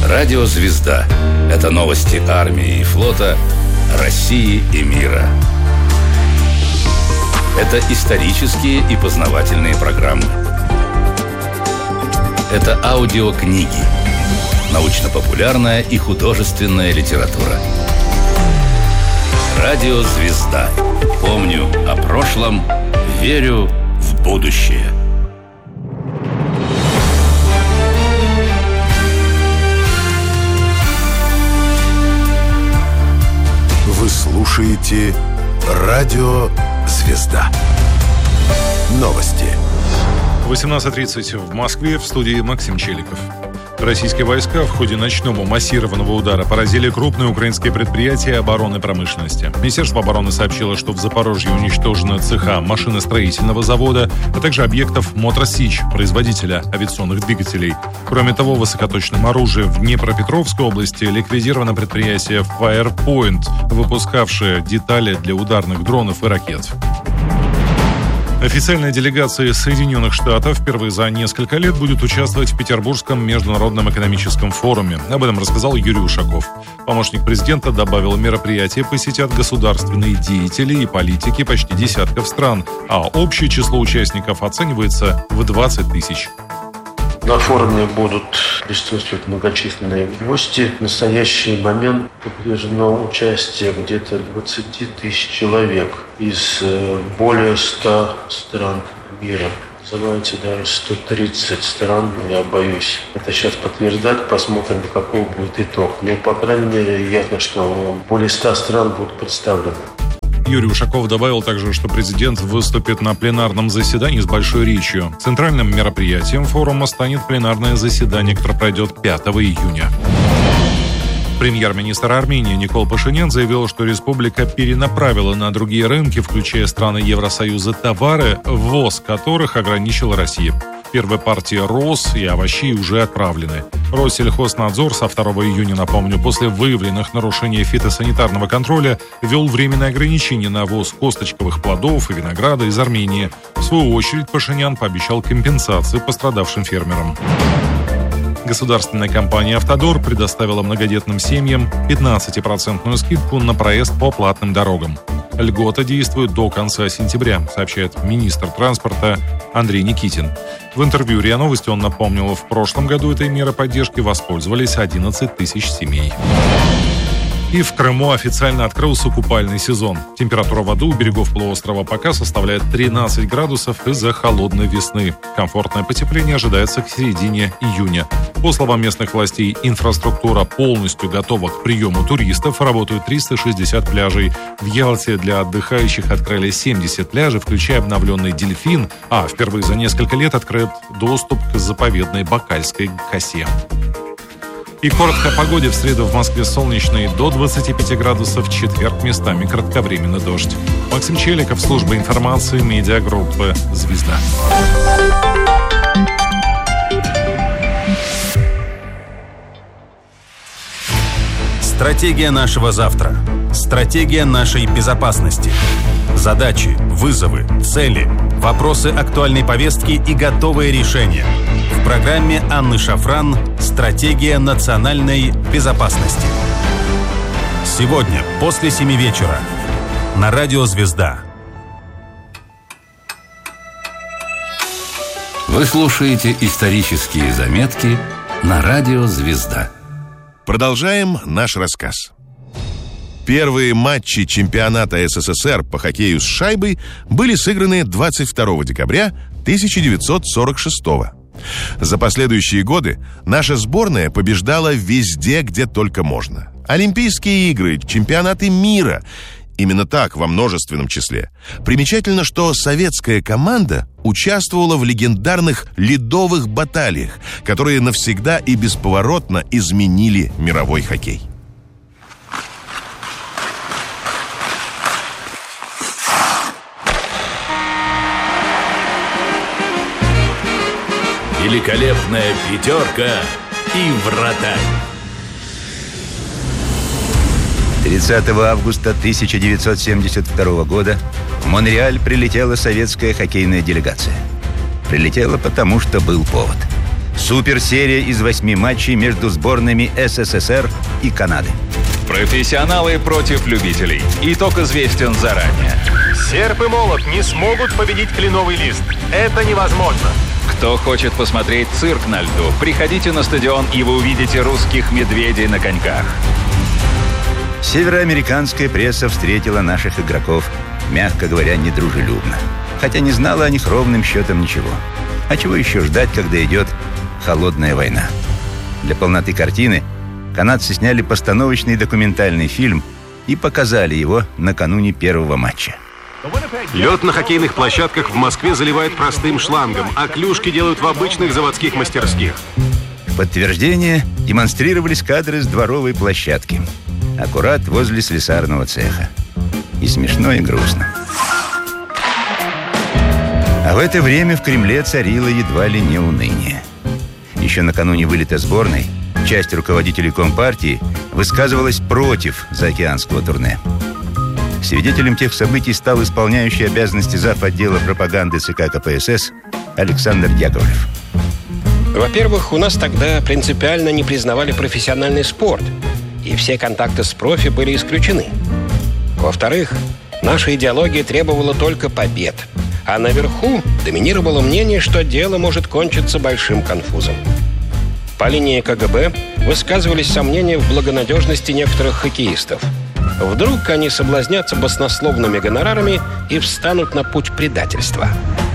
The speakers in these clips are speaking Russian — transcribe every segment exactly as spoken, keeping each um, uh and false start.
Радио «Звезда» — это новости армии и флота, России и мира. Это исторические и познавательные программы. Это аудиокниги, научно-популярная и художественная литература. Радио «Звезда». Помню о прошлом, верю в будущее. Вы слушаете Радио «Звезда». Новости. восемнадцать тридцать в Москве, в студии Максим Челиков. Российские войска в ходе ночного массированного удара поразили крупные украинские предприятия обороны и промышленности. Министерство обороны сообщило, что в Запорожье уничтожены цеха машиностроительного завода, а также объектов «Мотросич», производителя авиационных двигателей. Кроме того, высокоточным оружием в Днепропетровской области ликвидировано предприятие Firepoint, выпускавшее детали для ударных дронов и ракет. Официальная делегация Соединенных Штатов впервые за несколько лет будет участвовать в Петербургском международном экономическом форуме. Об этом рассказал Юрий Ушаков. Помощник президента добавил, мероприятие посетят государственные деятели и политики почти десятков стран, а общее число участников оценивается в двадцать тысяч. На форуме будут присутствовать многочисленные гости. В настоящий момент подтверждено участие где-то двадцать тысяч человек из более ста стран мира. Называется даже сто тридцать стран, я боюсь это сейчас подтверждать, посмотрим, какой будет итог. Но, по крайней мере, ясно, что более ста стран будут представлены. Юрий Ушаков добавил также, что президент выступит на пленарном заседании с большой речью. Центральным мероприятием форума станет пленарное заседание, которое пройдет пятого июня. Премьер-министр Армении Никол Пашинян заявил, что республика перенаправила на другие рынки, включая страны Евросоюза, товары, ввоз которых ограничила Россия. Первая партия роз и овощей уже отправлены. Россельхознадзор со второго июня, напомню, после выявленных нарушений фитосанитарного контроля ввел временное ограничение на ввоз косточковых плодов и винограда из Армении. В свою очередь Пашинян пообещал компенсации пострадавшим фермерам. Государственная компания «Автодор» предоставила многодетным семьям пятнадцатипроцентную скидку на проезд по платным дорогам. Льгота действует до конца сентября, сообщает министр транспорта Андрей Никитин. В интервью РИА Новости он напомнил, в прошлом году этой мерой поддержки воспользовались одиннадцать тысяч семей. И в Крыму официально открылся купальный сезон. Температура воды у берегов полуострова пока составляет тринадцать градусов из-за холодной весны. Комфортное потепление ожидается к середине июня. По словам местных властей, инфраструктура полностью готова к приему туристов. Работают триста шестьдесят пляжей. В Ялте для отдыхающих открыли семьдесят пляжей, включая обновленный «Дельфин», а впервые за несколько лет открыт доступ к заповедной Бакальской косе. И коротко о погоде. В среду в Москве солнечный до двадцати пяти градусов, в четверг местами кратковременный дождь. Максим Челиков, служба информации, медиагруппы «Звезда». Стратегия нашего завтра. Стратегия нашей безопасности. Задачи, вызовы, цели, вопросы актуальной повестки и готовые решения. В программе Анны Шафран «Стратегия национальной безопасности». Сегодня после семи вечера на Радио «Звезда». Вы слушаете исторические заметки на Радио «Звезда». Продолжаем наш рассказ. Первые матчи чемпионата СССР по хоккею с шайбой были сыграны двадцать второго декабря тысяча девятьсот сорок шестого. За последующие годы наша сборная побеждала везде, где только можно. Олимпийские игры, чемпионаты мира. Именно так, во множественном числе. Примечательно, что советская команда участвовала в легендарных ледовых баталиях, которые навсегда и бесповоротно изменили мировой хоккей. Великолепная пятерка и вратарь. тридцатого августа тысяча девятьсот семьдесят второго года в Монреаль прилетела советская хоккейная делегация. Прилетела, потому что был повод. Суперсерия из восьми матчей между сборными СССР и Канады. Профессионалы против любителей. Итог известен заранее. Серп и молот не смогут победить кленовый лист. Это невозможно. Кто хочет посмотреть цирк на льду, приходите на стадион, и вы увидите русских медведей на коньках. Североамериканская пресса встретила наших игроков, мягко говоря, недружелюбно. Хотя не знала о них ровным счетом ничего. А чего еще ждать, когда идет холодная война? Для полноты картины канадцы сняли постановочный документальный фильм и показали его накануне первого матча. Лед на хоккейных площадках в Москве заливают простым шлангом, а клюшки делают в обычных заводских мастерских. В подтверждение демонстрировались кадры с дворовой площадки, аккурат возле слесарного цеха. И смешно, и грустно. А в это время в Кремле царило едва ли не уныние. Еще накануне вылета сборной часть руководителей Компартии высказывалась против заокеанского турне. Свидетелем тех событий стал исполняющий обязанности зав. Отдела пропаганды ЦК КПСС Александр Яковлев. Во-первых, у нас тогда принципиально не признавали профессиональный спорт, и все контакты с профи были исключены. Во-вторых, наша идеология требовала только побед, а наверху доминировало мнение, что дело может кончиться большим конфузом. По линии КГБ высказывались сомнения в благонадежности некоторых хоккеистов. Вдруг они соблазнятся баснословными гонорарами и встанут на путь предательства.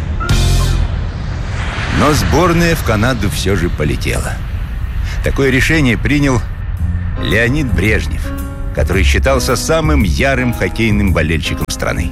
Но сборная в Канаду все же полетела. Такое решение принял Леонид Брежнев, который считался самым ярым хоккейным болельщиком страны.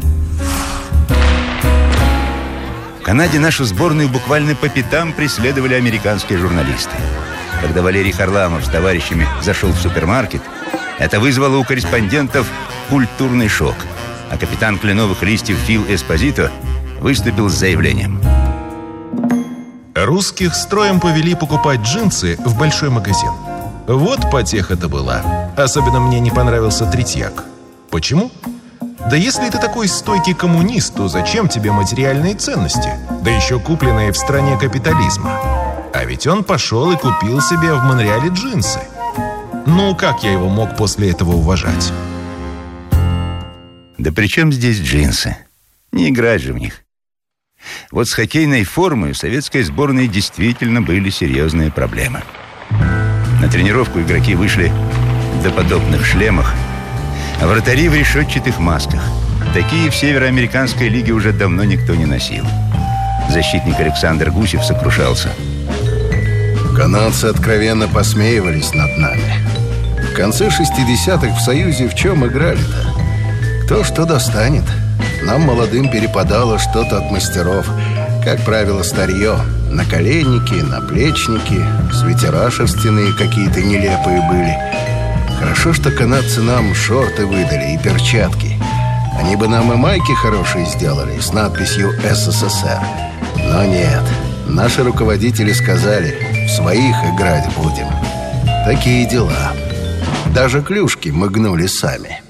В Канаде нашу сборную буквально по пятам преследовали американские журналисты. Когда Валерий Харламов с товарищами зашел в супермаркет, это вызвало у корреспондентов культурный шок, а капитан кленовых листьев Фил Эспозито выступил с заявлением. Русских строем повели покупать джинсы в большой магазин. Вот потеха-то была. Особенно мне не понравился третьяк. Почему? Да если ты такой стойкий коммунист, то зачем тебе материальные ценности? Да еще купленные в стране капитализма. А ведь он пошел и купил себе в Монреале джинсы. Ну, как я его мог после этого уважать? Да при чем здесь джинсы? Не играть же в них. Вот с хоккейной формой у советской сборной действительно были серьезные проблемы. На тренировку игроки вышли в доподобных шлемах, а вратари в решетчатых масках. Такие в североамериканской лиге уже давно никто не носил. Защитник Александр Гусев сокрушался. Канадцы откровенно посмеивались над нами. В конце шестидесятых в Союзе в чем играли-то? Кто что достанет. Нам, молодым, перепадало что-то от мастеров. Как правило, старье. Наколенники, наплечники, свитера шерстяные какие-то нелепые были. Хорошо, что канадцы нам шорты выдали и перчатки. Они бы нам и майки хорошие сделали с надписью СССР. Но нет. Наши руководители сказали: в своих играть будем. Такие дела. Даже клюшки мы гнули сами.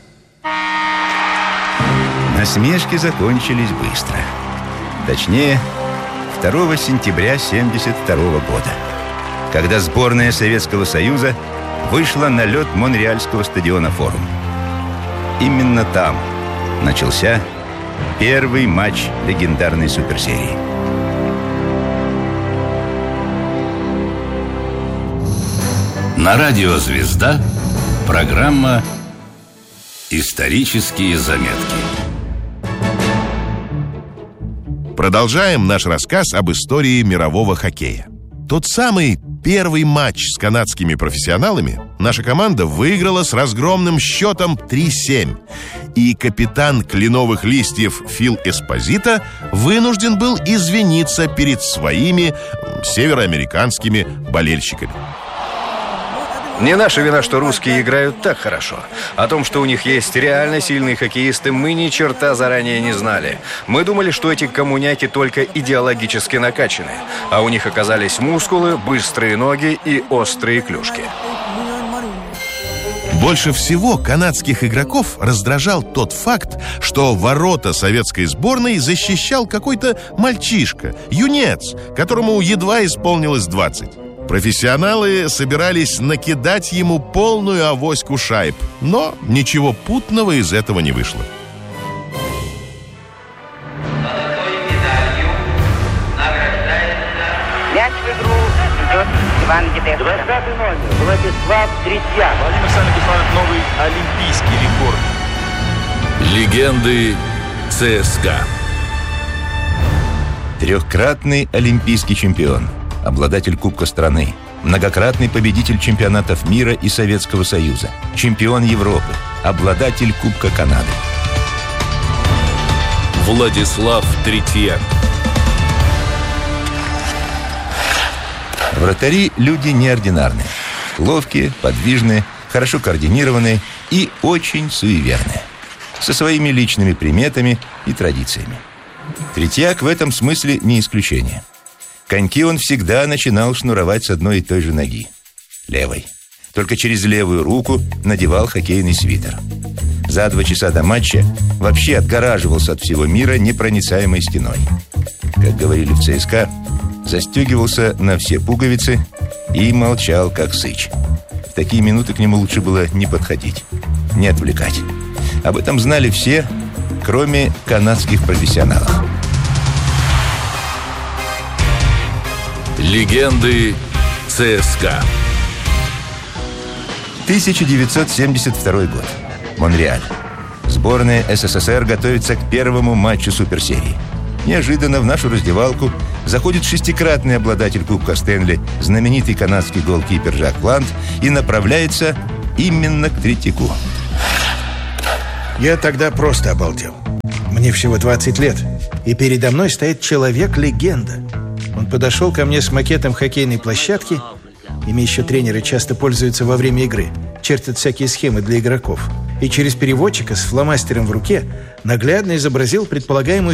Насмешки закончились быстро. Точнее, второго сентября семьдесят второго года, когда сборная Советского Союза вышла на лед Монреальского стадиона «Форум». Именно там начался первый матч легендарной суперсерии. На радио «Звезда» программа «Исторические заметки». Продолжаем наш рассказ об истории мирового хоккея. Тот самый первый матч с канадскими профессионалами наша команда выиграла с разгромным счетом три семь. И капитан кленовых листьев Фил Эспозито вынужден был извиниться перед своими североамериканскими болельщиками. Не наша вина, что русские играют так хорошо. О том, что у них есть реально сильные хоккеисты, мы ни черта заранее не знали. Мы думали, что эти коммуняки только идеологически накачаны, а у них оказались мускулы, быстрые ноги и острые клюшки. Больше всего канадских игроков раздражал тот факт, что ворота советской сборной защищал какой-то мальчишка, юнец, которому едва исполнилось двадцать. Профессионалы собирались накидать ему полную авоську шайб, но ничего путного из этого не вышло. Мяч в игру идет Иван Гедешко. двадцатый номер Владислав Третьяк. Владимир Александрович, новый олимпийский рекорд. Легенды ЦСКА. Трехкратный олимпийский чемпион, обладатель Кубка страны, многократный победитель чемпионатов мира и Советского Союза, чемпион Европы, обладатель Кубка Канады. Владислав Третьяк. Вратари – люди неординарные. Ловкие, подвижные, хорошо координированные и очень суеверные. Со своими личными приметами и традициями. Третьяк в этом смысле не исключение. Коньки он всегда начинал шнуровать с одной и той же ноги – левой. Только через левую руку надевал хоккейный свитер. За два часа до матча вообще отгораживался от всего мира непроницаемой стеной. Как говорили в ЦСКА, застегивался на все пуговицы и молчал, как сыч. В такие минуты к нему лучше было не подходить, не отвлекать. Об этом знали все, кроме канадских профессионалов. Легенды ЦСКА. тысяча девятьсот семьдесят второй год. Монреаль. Сборная СССР готовится к первому матчу суперсерии. Неожиданно в нашу раздевалку заходит шестикратный обладатель Кубка Стэнли, знаменитый канадский голкипер Жак Плант, и направляется именно к Третьяку. Я тогда просто обалдел. Мне всего двадцать лет, и передо мной стоит человек-легенда. Он подошел ко мне с макетом хоккейной площадки. Ими еще тренеры часто пользуются во время игры. Чертят всякие схемы для игроков. И через переводчика с фломастером в руке наглядно изобразил предполагаемую